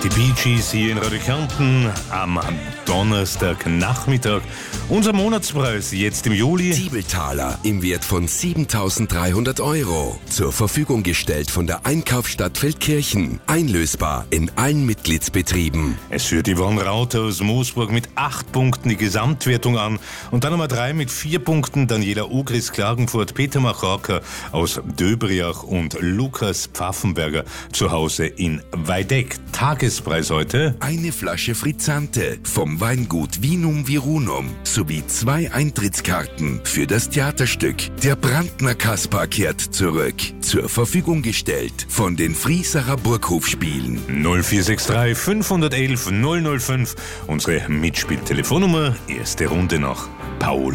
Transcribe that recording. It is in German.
Die Bee Gees hier in Radio Kärnten am Donnerstagnachmittag. Unser Monatspreis jetzt im Juli. Zwiebeltaler im Wert von 7.300 €. Zur Verfügung gestellt von der Einkaufsstadt Feldkirchen. Einlösbar in allen Mitgliedsbetrieben. Es führt Yvonne Rauter aus Moosburg mit 8 Punkten die Gesamtwertung an. Und dann Nummer 3 mit 4 Punkten Daniela Ogris Klagenfurt, Peter Machorka aus Döbriach und Lukas Pfaffenberger zu Hause in Weideck. Tagespreis heute: eine Flasche Frizzante vom Weingut Vinum Virunum sowie 2 Eintrittskarten für das Theaterstück Der Brandner Kaspar kehrt zurück. Zur Verfügung gestellt von den Friesacher Burghofspielen. 0463 511 005. Unsere Mitspieltelefonnummer. Erste Runde noch. Paul.